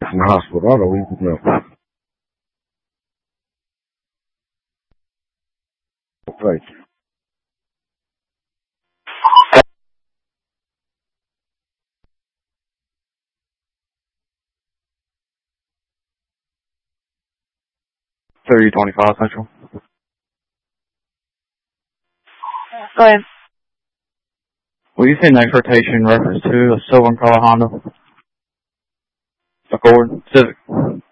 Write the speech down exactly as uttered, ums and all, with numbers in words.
in the hospital. I don't even know. Thank you. thirty twenty-five Central. Go ahead. Will you send exhortation in reference to a silver color Honda Accord Civic?